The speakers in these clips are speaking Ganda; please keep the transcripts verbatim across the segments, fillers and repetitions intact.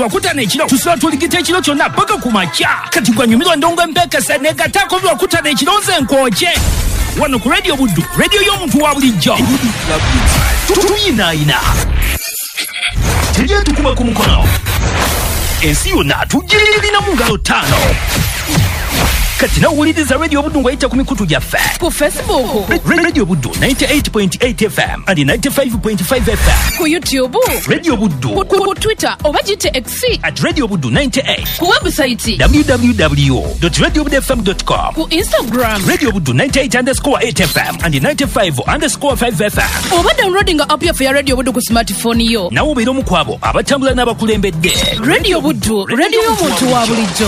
lwakutana ekiro tusula tuligita ekiro kyonna paka ku makya kati gwanyumirwa ndongo empekesa negatako lwakutana ekironze enkooke wano ku Radio Buddu radio y'omuntu wa bulijjo tuyinaayina tejja tukuba ku mukono ensi yonna tugirina mu ngalo ttaano kati nawuliriza Radio Buddu ng'ayita ku mikutu gyaffe ku Facebook Radio Buddu ninety-eight point eight F M and ninety-five point five F M ku YouTube Radio Buddu ku, ku, ku Twitter oba gite X at Radio Buddu ninety-eight ku website w w w dot radio buddu f m dot com ku Instagram Radio Buddu ninety-eight underscore eight F M and ninety-five underscore five F M oba downloading app ya ya Radio Buddu ku smartphone yo nawo beera omu kwabo abatambula n'abakulembedde Radio Buddu radio y'omuntu wa bulijjo.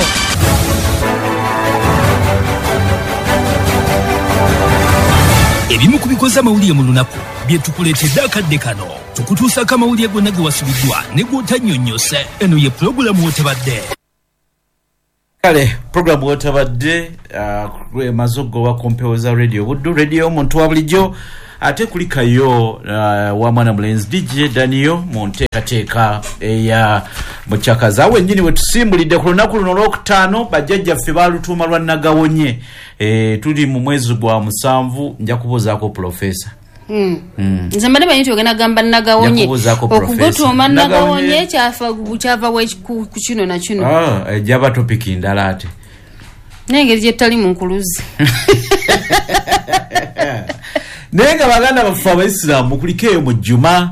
ebimu ku bikoze amawulire mu lunaku bye tukuleetedde akadde kano tukutuusako amawulire gonna ge wasubiddwa ne gw'otannyonnyose eno ye pulogulaamu w'otabadde kale pulogulaamu w'otabadde emaze okugoba ku mpewo za Radio Buddu radio y'omuntu wa bulijjo ate kulikayo uh, wa mwana mulenzi D J Daniel mu nteekateeka eya mukyakazi awo ennyini we tusimbulidde ku lunaku luno olwokutaano bajjajjaffe baalutuuma lwa Nagawonye e, tuli mu mwezi gwa musanvu nja kubuuzaako Profesa Mm. Mm. Nze mbadde banyi ogenda gamba Nagawonye okugotuuma Nagawonye kyafa kyava ku kino na kino ah ejaba topic ndala ate nengeri gyetali mu nkuluzi nenga baganda bafu abaisiramu kulikeyo mu juma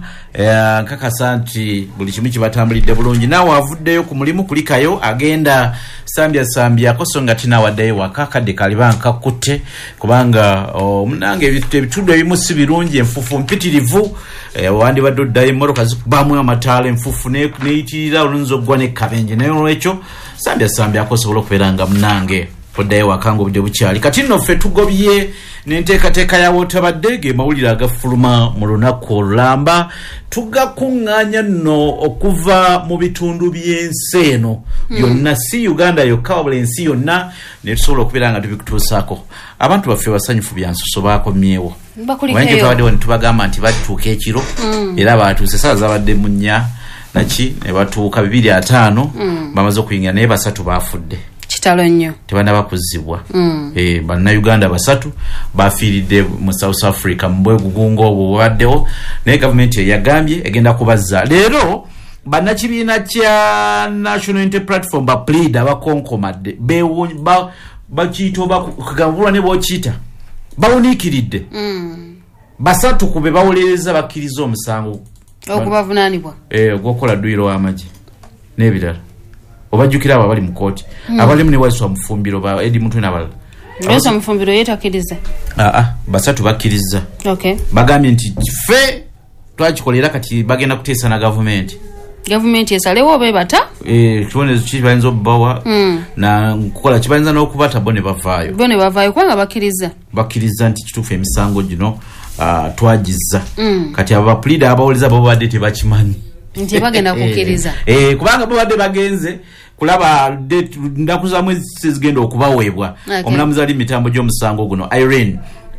nkakasa nti buli kimu kibatambulidde bulungi naawe avuddeyo ku mulimu kulikayo agenda sambya sambya kosonga tina waddeyo wakakadde kalibanka kutte kubanga omunange ebitudu ebimu si birungi enfufu mpitirivu wandi badoddayo emmoroka zikubamu amataala enfufu neyitirira olunzo gwa ne kabenje naye olwekyo sambya sambya akosobola okubeera nga munange poddayo wakanga obudde bukyali kati nno ffe tugobye n'enteekateeka ya w'otabadde ge mawulire agafuluma mu lunaku olulamba tugakuŋŋaanya nno okuva mu bitundu by'ensi eno byonna mm. si Uganda yokka wabula ensi yonna ne tusobola okubeera nga tubikutuusaako abantu baffe basanyufu byansuso baakomyewo wanje twabadde wano tubagamba nti batuuka ekiro mm. era baatuuse saa zabadde mu nnya naki ne batuuka bibiri ataano mm. bamaze okuyingira naye basatu baafudde kitalo nnyo tebana bakuzibwa mm. eh banna Uganda basatu bafiiridde mu South Africa mbwe gugungo obwaddewo ne government yagambye egenda kubazza leero banna kibiina kya National Unity Platform ba plead abakonkomadde bewo ba bakito bakugambulwa ne bochita bawunikiridde mm. basatu kube bawulereza bakiriza omusango okubavunanibwa eh gokola duiro amaji nebirala obajjukira aba bali mu kooti mm. abali mu ne waswa mufumbiro ba edi muntu nabala waswa mufumbiro yetakiriza ah ah basatu bakiriza okay bagambye nti fe twakikolera kati bagenda kuteesa na government government esalewo bebata eh tuone kibanzo bawa mm. na nkola kibanza n'okubata bone bavaayo bone bavaayo kwanga bakiriza bakiriza nti kitufu emisango gino uh, twagiza mm. kati aba pleader abawuliza bo badde tebakimanyi nti bagenda kukiriza eh kubanga bo badde bagenze kulaba ndakuza mwezi zigenda okubaweebwa okay. omulamuzi ali mitambo gy'omusango guno Irene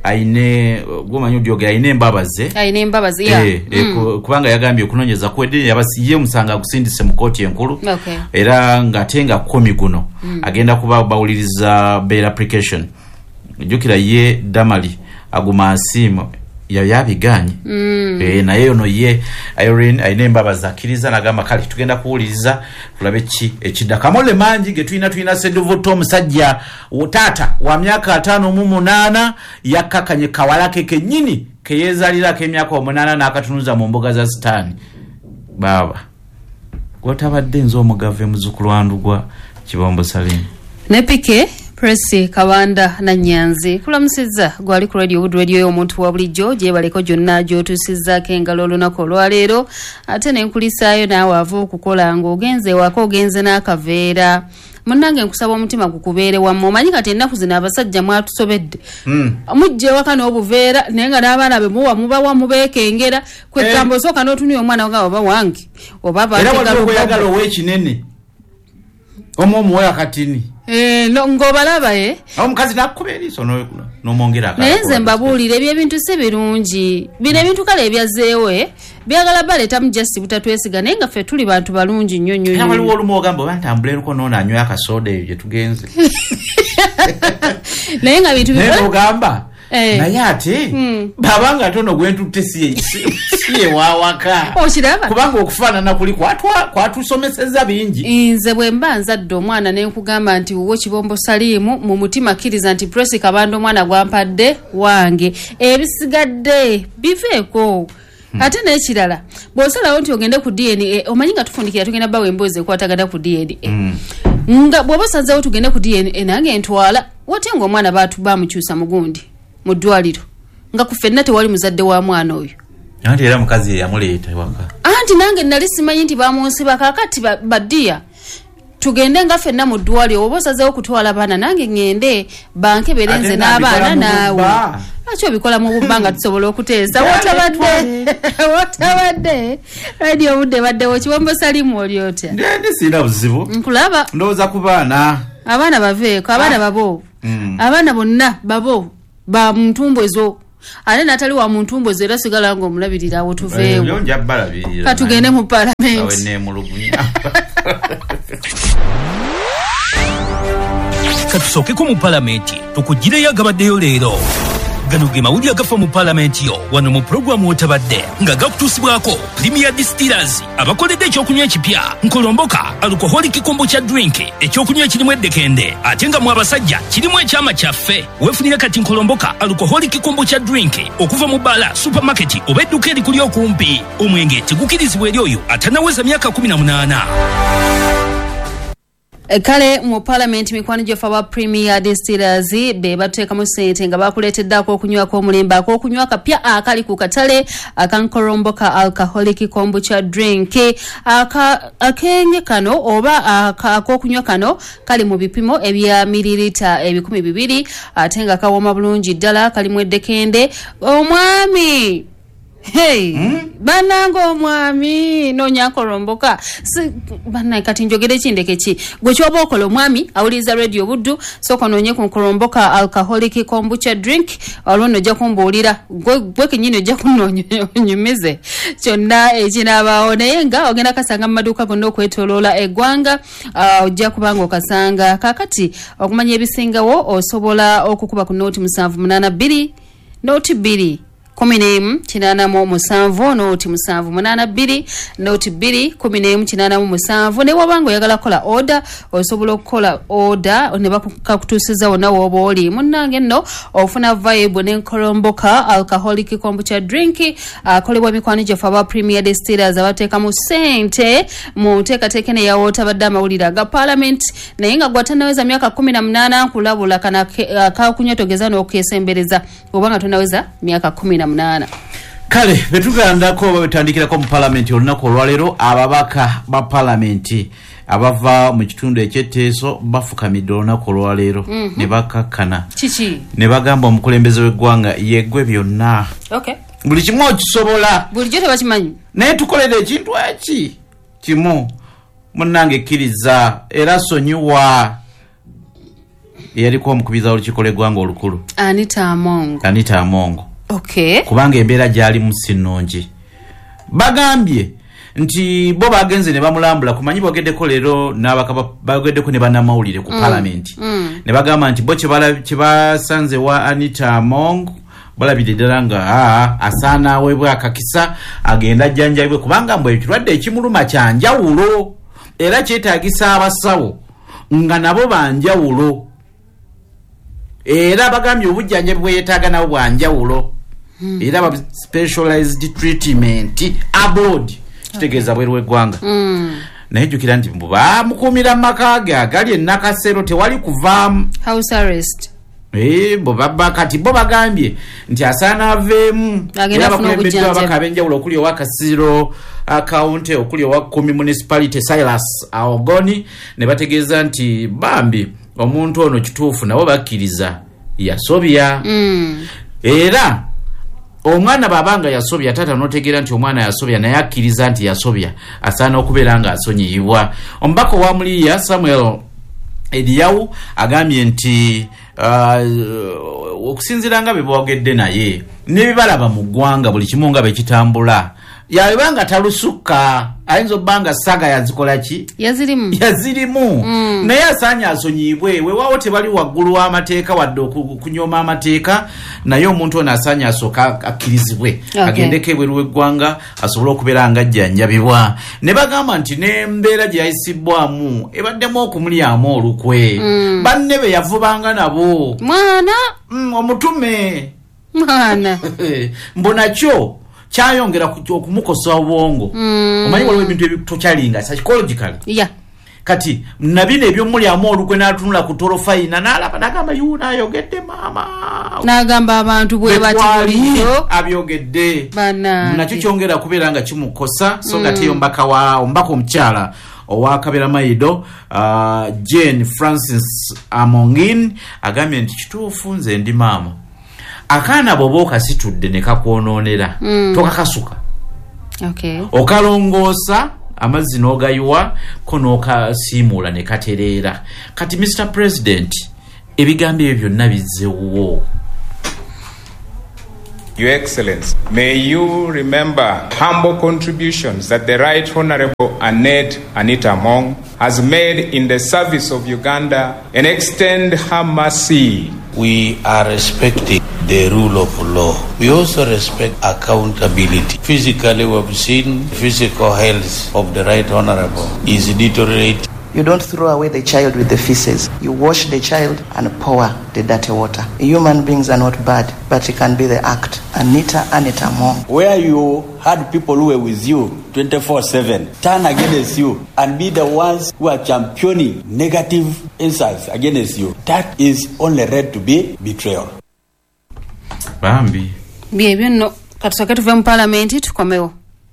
aine gomanyo dyoge aine mbabaze aine mbabaze ya eh, mm. e, kubanga yagambye okunonyeza kwedde yabasiye musanga kusindise mu kooti enkulu okay. era ngatenga komi guno mm. agenda kuba bawuliriza bail application jukira ye Damali aguma asimo ya yabiganye mm. eh naye ono ye Irene aine mbabaze akiriza nagamba kale tugenda kuwuliriza tulabe ki ekidda kamole manji ge tuina tuina seduvuto musajja utata wa myaka tano mu munana yakakanye kawalake kenyini keyezalira ke myaka omunana nakatunuza mu mboga za stani baba gotabadde nzo omugave muzukulu wandugwa Kibombo Salim nepike Presi Kabanda na Nyanzi kulamusiza gwali ku Radio Buddu radio y'omuntu wa bulijjo gye baleko gyonna gy'otuusizza engalo olunaku olwaleero ate ne nkulisaayo naawe ava okukola ng'ogenze wako ogenze n'akaveera munnange nkusaba omutima gukubeere wammwe omanyi kati ennaku zino abasajja mwatusobedde mm. mujje waka n'obuveera naye nga n'abaana be muwa mubawa mubeekengera kwegamba eh. osooka n'otunuya omwana nga oba wange oba era waliwo oyagala ow'ekinene omu omuwoya katini Eh no ngobalaba eh. Omukazi nakuba eriso no nomongera akala. Nenze mbabuulire ebyo ebintu se birungi. Bino ebintu kale ebyazeewe byagala baleta mu justice butatwesiga naye nga ffe tuli bantu balungi nnyo nnyo. Era waliwo olumu ogamba bantambulira ko noona anywa akasoda ebyo gye tugenze. Naye nga bintu naye ogamba Eh. naye ate Mm. babanga tono gwentutte siye siye wawaka Okiraba? kubanga okufaanana kuli kwatwa kwatusomeseza bingi. Nze bwe mba nzadde omwana ne nkugamba nti wo kibombo salimu mu mutima kkiriza nti Presi Kabanda omwana gwampadde wange ebisigadde biveeko. Ate n'ekirala bw'osalawo nti ogende ku D N A omanyi nga tufundikira tugenda bawe emboozi ekwatagana ku D N A. Nga bw'oba osazeewo tugende ku D N A nange ntwala watya ng'omwana baatu bamukyusa mugundi mu ddwaliro nga ku ffenna tewali muzadde wa mwana oyo. Anti era mukazi yamuleeta ewaka. Anti nange nali simanyi nti bamunsiba kaakati baddiya tugende nga ffenna mu ddwaliro oba osazeewo kutwala baana nange ngende banke berenze n'abaana naawe. Lwaki obikola mu bubba nga tusobola okuteesa wotabadde wotabadde radio obudde baddewo kibombo salimu oli otya? Ndi sina buzibu. Nkulaba Ndowooza ku baana. abaana baveeko abaana babo abaana bonna babo ba muntumbo ezo ate natali wa muntumbo ezo era sigala nga omulabirira awo tuveewo. Ebyo nja balabirira. Katugende mu parliament. Awe ne mulugunya. Katusookeko mu palamenti tukugireyo agabaddeyo leero. Gano ge mawulire agafa mu palamenti yo wano mu programu wotabadde nga gakutuusibwako Premier Distillers abakoledde ekyokunywa ekipya nkolomboka alcoholic kombucha drink ekyokunywa ekirimu eddekende ate nga mu abasajja kirimu ekyama kyaffe weefunire kati nkolomboka alcoholic kombucha drink okuva mu bala supermarket oba edduka erikuli okumpi. Omwenge tegukirizibwa eri oyo atanaweza myaka kumi na munaana. Kale mu parliament mikwano gyofa ba Premier Distillers be bateekamu ssente nga bakuleetedde ak'okunywa k'omulembe ak'okunywa akapya akali ku katale akankolomboka alcoholic kombucha drink. Aka akenge kano oba ak'okunywa kano kali mu bipimo ebya mililita ebikumi bibiri ate nga kawooma bulungi ddala kalimu eddekende. Omwami Hey, hmm? Banango omwami nonya kolomboka. Si bana kati njogere kindeke ki. Gwe kyoba okola omwami awuliza radio buddu soko nonye ku kolomboka alcoholic kombucha drink alono ja kumbuulira gwe kinyino ja kunonya nyumize. Kyonna ekinabaawo naye nga ogenda kasanga mu maduuka gonna okwetoloola eggwanga ojja kubanga okasanga kakati okumanya ebisingawo osobola okukuba ku nooti musanvu munaana bbiri nooti bbiri kumi n'emu kinaana mu musanvu nooti musanvu munaana bbiri nooti bbiri kumi n'emu kinaana mu musanvu ne wabanga oyagala kukola order osobola okukola order ne bakakutuusiza wonna w'oba oli. Munnange nno ofuna vibe n'enkolomboka alcoholic kombucha drink akolebwa mikwano gyaffe aba Premier Distillers abateekamu ssente mu nteekateeka ne yawotabadde amawulire aga parliament naye nga gwatanaweza myaka kumi na munaana nkulabula kana akakunywa togeza n'okesembereza obanga tonaweza myaka kumi na munana. Kale betugandako babetandikirako mu parliament olunaku olwaleero ababaka ba parliament abava mu kitundu ekyetteeso bafukamidde olunaku olwaleero mm -hmm. ne bakakkana kiki ne bagamba omukulembeze w'eggwanga yeggwe byonna okay. buli kimu okisobola bulijjo tebakimanyi naye tukolere ekintu eki kimu munnange kkiriza era sonyiwa eyaliko omukubiza olukiiko lw'eggwanga olukulu Anita Amongo Anita Amongo okay. kubanga embeera gyali mu sinungi bagambye nti bo bagenze ne bamulambula kumanyi bogeddeko leero n'abaka bageddeko ne bannamawulire ku mm. parliament mm. ne bagamba nti bo kyebasanze wa Anita Amongo balabire ddala nga aa asaana aweebwe akakisa agenda ajjanjabwe kubanga mbwe ekirwadde ekimuluma kyanjawulo era kyetaagisa abasawo nga nabo banjawulo era bagambye obujjanjabi bweyetaaga nabo bwanjawulo hmm. era ba specialized treatment abroad kitegeeza bweru w'eggwanga hmm. naye jjukira nti bamukuumira mu maka ge agali ennakasero tewali kuvaamu house arrest Eh, bo baba kati bo bagambye nti asaana aveemu era bakulembeddwa abaka ab'enjawulo okuli owa Kasiro account okuli owa Kumi municipality Silas Aogoni ne bategeeza nti bambi omuntu ono kituufu nabo bakkiriza yasobya mm. era omwana babanga yasobya tata notegeera nti omwana yasobya naye akkiriza nti yasobya asaana okubeera nga asonyiyibwa. Omubaka wa Muliya Samuel Ediyawu agambye nti uh, okusinzira nga bebogedde naye nebibalaba mu ggwanga buli kimu nga bekitambula yabanga talusukka ayinza obbanga saga yazikola ki yazirimu yazirimu mm. naye asanya asonyibwe wewawo tebali waggulu w'amateeka wadde okunyoma amateeka naye omuntu ono asanya asoka akkirizibwe okay. agendeko ebweru w'eggwanga asobole okubeera nga ajjanjabibwa ne bagamba nti n'embeera gye yayisibwamu ebaddemu okumulyamu olukwe mm. banne be yavubanga nabo mwana mm, omutume mwana mbonakyo kyayongera okumukosa obwongo mm. omanyi waliwo ebintu ebitokyalinga psychologically yeah. kati nabino ebyomulyamu olukwe n'atunula ku torofayina n'alaba n'agamba yuuna ayogedde maama n'agamba abantu bwe batibuliro abyogedde nakyo kyongera kubeera nga kimukosa so nga teyo mbaka wa ombaka omukyala owa Kabera Maido uh, Jane Francis Amongin agambye nti kituufu nze ndi maama akaana boboka situdde ne kakwononera mm. tokakasuka okay. okalongoosa amazzi n'ogayiwa ko n'okasiimuula ne katereera kati Mister President ebigambo ebyo byonna bizzewo. Your Excellency, may you remember humble contributions that the Right Honorable Annette Anita Among has made in the service of Uganda and extend her mercy. We are respecting the rule of law. We also respect accountability. Physically, we have seen physical health of the Right Honorable is deteriorating. You don't throw away the child with the feces. You wash the child and pour the dirty water. Human beings are not bad, but it can be the act. Anita Anita Among. Where you had people who were with you twenty-four seven turn against you and be the ones who are championing negative insights against you. That is only read to be betrayal. Bambi. Byebyo no katusoke tuve mu parliament tukomewo.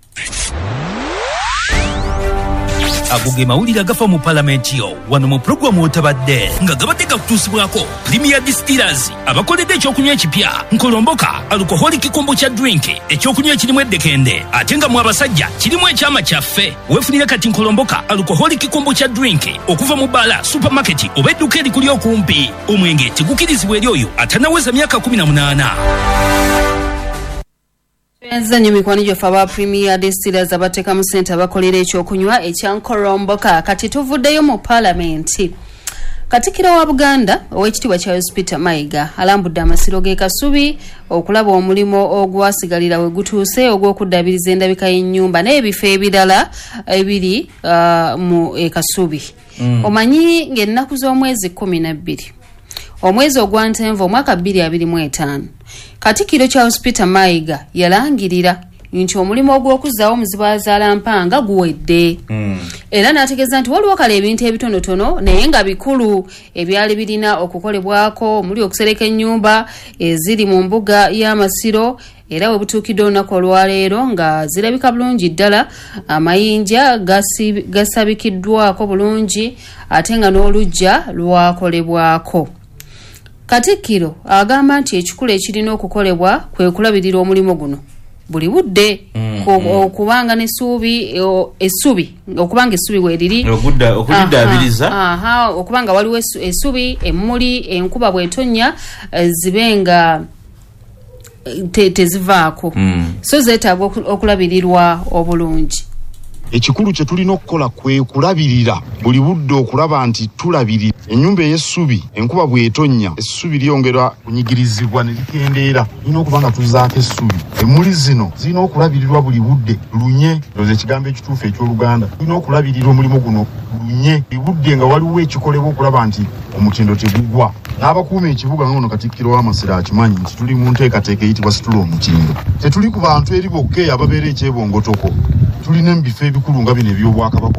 aguge mawulire agafa mu palamenti yo wano mu programu otabadde nga gabadde gakutuusibwako Premier Distillers abakoledde ekyokunywa ekipya nkolomboka alcoholic kombucha drink ekyokunywa ekirimu eddekende ate nga mu abasajja kirimu ekyama kyaffe weefunire kati nkolomboka alcoholic kombucha drink okuva mu bala supermarket oba edduka erikuli okumpi omwenge tegukirizibwa eri oyo atanaweza myaka kumi na munaana. Enzanyo mikwano gyofa aba Premier Distillers abateka mu center bakolera ekyokunywa ekyankoromboka kati tuvuddeyo mu parliament. Katikiro wa Buganda owekitiibwa Charles Peter Mayiga alambudde amasiro g'e Kasubi okulaba omulimo ogwasigalira we gutuuse ogw'okuddabiriza endabika y'ennyumba n'ebifo ebirala ebiri uh, mu e Kasubi. Mm. Omanyi ng'ennaku z'omwezi kumi na bbiri omwezi ogwa Ntenvu omwaka bbiri abiri mu etaano Katikiro Charles Peter Mayiga yalangirira nti omulimo ogw'okuzzaawo omuzibwazaalampanga guwedde. Mm. Era n'ategeeza nti waliwo kale ebintu ebitonotono naye nga bikulu ebyali birina okukolebwako omuli okusereka ennyumba eziri mu mbuga y'amasiro era we butuukidde olunaku olwaleero nga zirabika bulungi ddala amayinja gasabikiddwako bulungi ate nga n'oluggya lwakolebwako. Katikkiro agamba nti ekikulu ekirina okukolebwa kwe kulabirira omulimo guno buli budde mm, okubanga mm. n'essuubi essubi okubanga essubi weeriri okuddaabiriza aha okubanga waliwo essubi emmuli enkuba bw'etonnya zibenga te, tezivaako mm. so zeetaaga okulabirirwa obulungi. Ekikulu kye tulina okukola kwe kulabirira buli budde okulaba nti tulabirira ennyumba ey'essubi enkuba bw'etonnya essubi lyongera kunyigirizibwa ne likendeera tulina okuba nga tuzaako essubi emmuli zino zirina okulabirirwa buli budde lunye ndoze ekigambo ekituufu eky'Oluganda tulina okulabirira omulimu guno lunye buli budde nga waliwo ekikolebwa okulaba nti omutindo tegugwa. N'abakuuma ekibuga ng'ono Katikkiro w'Amasiro akimanyi nti tuli mu nteekateeka eyitibwa situla omutindo tetuli ku bantu eri bokka eyo ababeera ekyebongotoko tulina mu bifo ebikulu nga bino eby'Obwakabaka.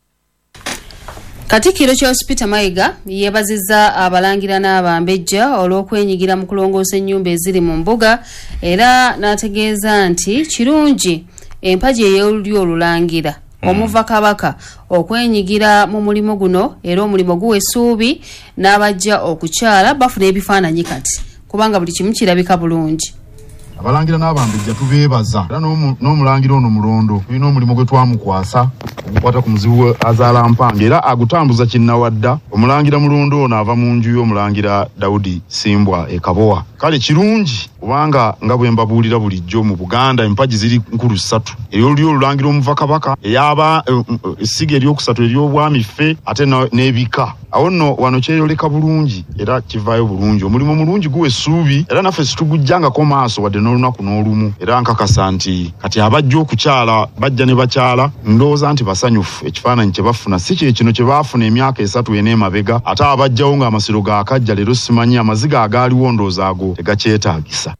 Katikkiro Charles Peter Mayiga yeebazizza abalangira n'abambejja olw'okwenyigira mu kulongoosa ennyumba eziri mu mbuga era n'ategeeza nti kirungi empagi ey'olulyo olulangira mm. omuva kabaka okwenyigira mu mulimu guno era omulimu guwa essuubi n'abajja okukyala bafuna ebifaananyi kati kubanga buli kimu kirabika bulungi. abalangira n'abambejja tubeebaza era n'omulangira ono mulondo tulina omulimu gwe twamukwasa okukwata ku muzibu azaala mpanga era agutambuza kinnawadda omulangira mulondo ono ava mu nju y'omulangira Daudi Simbwa e Kabowa. Kale kirungi kubanga nga bwe mbabuulira bulijjo mu Buganda empagi ziri nkulu ssatu ery'oluli olulangira omuva kabaka eyaba essiga eryokusatu ery'obwami ffe ate n'ebika awo nno wano kyeyoleka bulungi era kivaayo bulungi omulimu mulungi guwe essuubi era naffe situgujjangako maaso wadde n'olunaku n'olumu era nkakasa nti kati abajja okukyala bajja ne bakyala ndowooza nti basanyufu ekifaananyi kye bafuna si kye kino kye baafuna emyaka esatu ena emabega ate abajjawo ng'amasiro gaakajja leero simanyi amaziga agaaliwo ndowooza ago tegakyetaagisa.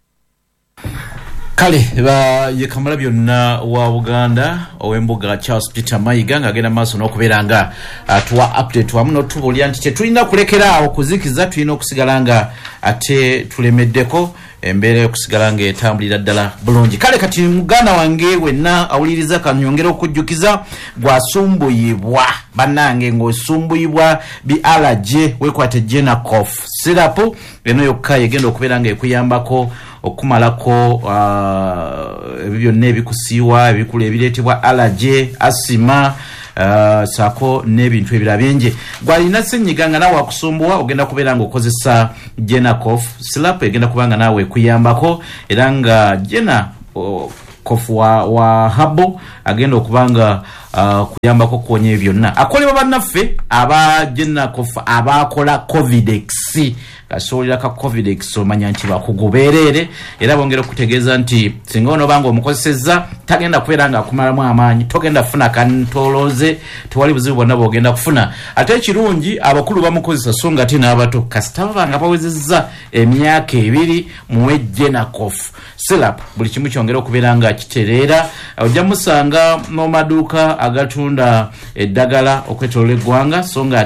Kale ba ye kamala byonna wa Uganda owembuga Charles Peter Mayiga ngagenda maaso n'okubeeranga atuwa update wamu n'otubulya nti tetulina kulekera awo kuzikiza tulina okusigalanga ate tulemeddeko embeera okusigalanga etambulira ddala bulungi. Kale kati muganda wange wenna awuliriza kanyongera okujjukiza gwasumbuyibwa bannange ng'osumbuyibwa bi allergy wekwate Genacof syrup eno yokka yegenda okubeeranga ekuyambako okumalako ebyo byonna ebikusiiwa ebikulu ebireetebwa allergy asima uh, sako n'ebintu ebirala bingi. Gwalina ssenyiga nga naawe akusumbuwa ogenda kubeera nga okozesa Genacof syrup egenda kubanga naawe ekuyambako era nga Gena uh, kofu wa, wa habo agenda okubanga uh, kuyambako kuwonya ebyo byonna. Akolebwa bannaffe aba Genacof abakola Covidex kasolera ka Covidex omanya nti bakugoberere era bongera okutegeeza nti singa ono banga omukozesezza tagenda kubeera nga akumalamu amaanyi togenda kufuna kantoloze tewali buzibu bwonna bwogenda kufuna. Ate ekirungi abakulu bamukozesa so nga ate n'abato kasita banga bawezezza emyaka ebiri muwe Genacof syrup buli kimu kyongera okubeera nga kitereera. Ojja musanga mu maduuka agatunda eddagala okwetoolera eggwanga so nga